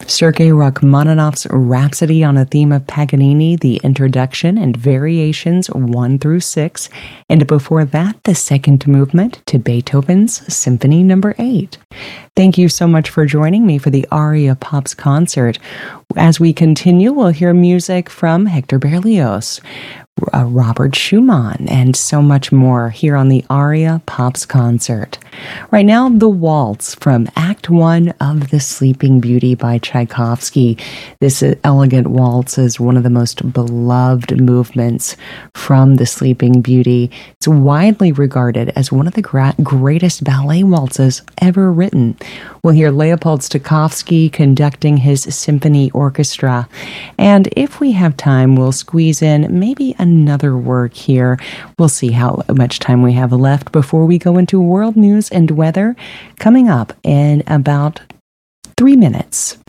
Sergei Rachmaninoff's Rhapsody on a Theme of Paganini, the introduction and variations 1 through 6, and before that, the second movement to Beethoven's Symphony No. 8. Thank you so much for joining me for the Aria Pops concert. As we continue, we'll hear music from Hector Berlioz, Robert Schumann, and so much more here on the Aria Pops concert. Right now, the waltz from Act 1 of The Sleeping Beauty by Tchaikovsky. This elegant waltz is one of the most beloved movements from The Sleeping Beauty. It's widely regarded as one of the greatest ballet waltzes ever written. We'll hear Leopold Stokowski conducting his symphony orchestra. And if we have time, we'll squeeze in maybe another work here. We'll see how much time we have left before we go into world news and weather coming up in about 3 minutes.